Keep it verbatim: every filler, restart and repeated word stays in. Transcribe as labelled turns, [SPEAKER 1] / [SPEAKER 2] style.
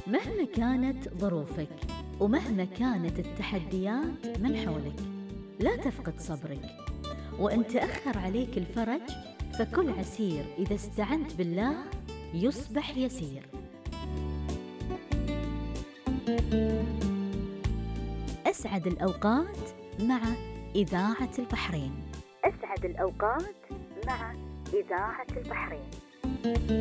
[SPEAKER 1] مهما كانت ظروفك ومهما كانت التحديات من حولك، لا تفقد صبرك. وإن تأخر عليك الفرج فكل عسير إذا استعنت بالله يصبح يسير. أسعد الأوقات مع إذاعة البحرين. أسعد الأوقات مع إذاعة البحرين.